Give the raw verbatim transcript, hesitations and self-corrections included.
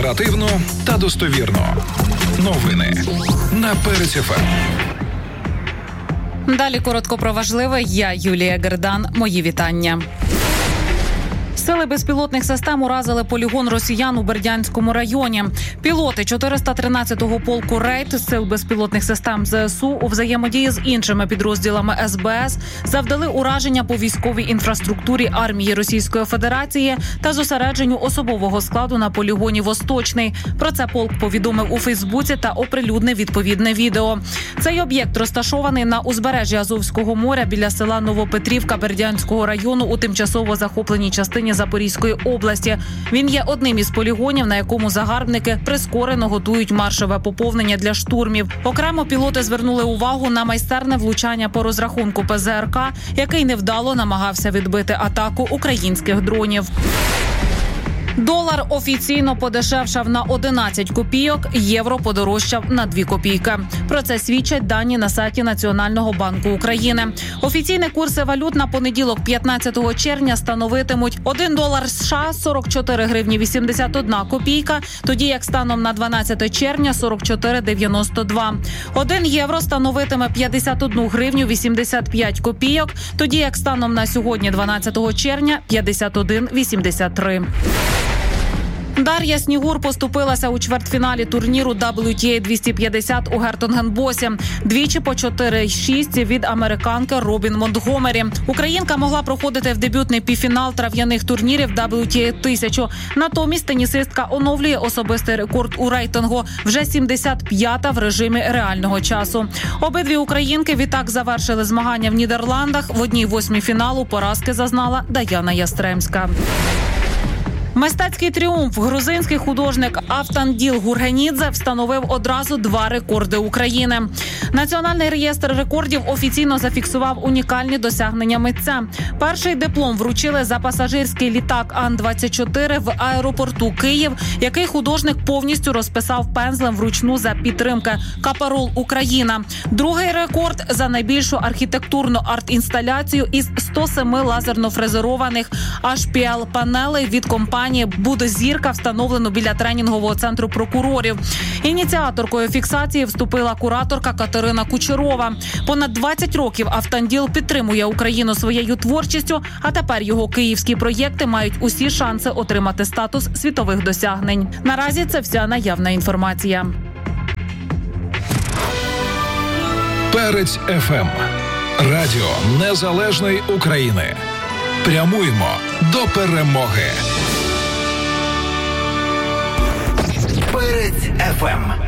Оперативно та достовірно. Новини на Перець еф ем. Далі коротко про важливе. Я Юлія Гердан. Мої вітання. Сили безпілотних систем уразили полігон росіян у Бердянському районі. Пілоти чотириста тринадцятого полку «Рейд» Сил безпілотних систем зе ес у у взаємодії з іншими підрозділами ес бе ес завдали ураження по військовій інфраструктурі армії Російської Федерації та зосередженню особового складу на полігоні «Восточний». Про це полк повідомив у Фейсбуці та оприлюднив відповідне відео. Цей об'єкт розташований на узбережжі Азовського моря біля села Новопетрівка Бердянського району у тимчасово захопленій частині Запорізької області. Він є одним із полігонів, на якому загарбники прискорено готують маршове поповнення для штурмів. Окремо пілоти звернули увагу на майстерне влучання по розрахунку пе зе ер ка, який невдало намагався відбити атаку українських дронів. Долар офіційно подешевшав на одинадцять копійок, євро подорожчав на дві копійки. Про це свідчать дані на сайті Національного банку України. Офіційні курси валют на понеділок, п'ятнадцятого червня, становитимуть один долар США – сорок чотири гривні вісімдесят одна копійка, тоді як станом на дванадцяте червня – сорок чотири дев'яносто два. один євро становитиме п'ятдесят одну гривню вісімдесят п'ять копійок, тоді як станом на сьогодні, дванадцятого червня – п'ятдесят один вісімдесят три. Дар'я Снігур поступилася у чвертьфіналі турніру дабл ю ті ей двісті п'ятдесят у Гертонгенбосі. Двічі по чотири шість від американки Робін Монтгомері. Українка могла проходити в дебютний півфінал трав'яних турнірів дабл ю ті ей тисячу. Натомість тенісистка оновлює особистий рекорд у рейтингу. Вже сімдесят п'ята в режимі реального часу. Обидві українки відтак завершили змагання в Нідерландах. В одній восьмій фіналу поразки зазнала Даяна Ястремська. Мистецький тріумф. Грузинський художник Автанділ Гургенідзе встановив одразу два рекорди України. Національний реєстр рекордів офіційно зафіксував унікальні досягнення митця. Перший диплом вручили за пасажирський літак Ан двадцять чотири в аеропорту Київ, який художник повністю розписав пензлем вручну за підтримки Капарол Україна. Другий рекорд за найбільшу архітектурну арт-інсталяцію із сто семи лазерно-фрезерованих ейч пі ел-панелей від компанії «Будозірка», встановлено біля тренінгового центру прокурорів. Ініціаторкою фіксації вступила кураторка Катерина Кучерова. Понад двадцять років Автанділ підтримує Україну своєю творчістю, а тепер його київські проєкти мають усі шанси отримати статус світових досягнень. Наразі це вся наявна інформація. Перець еф ем. Радіо Незалежної України. Прямуємо до перемоги. Перець еф ем.